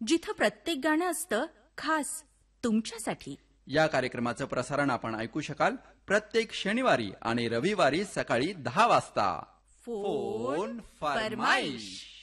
जिथं प्रत्येक गाणं असतं खास तुमच्यासाठी. या कार्यक्रमाचं प्रसारण आपण ऐकू शकाल प्रत्येक शनिवारी आणि रविवारी सकाळी 10 वाजता. फोन फरमाईश.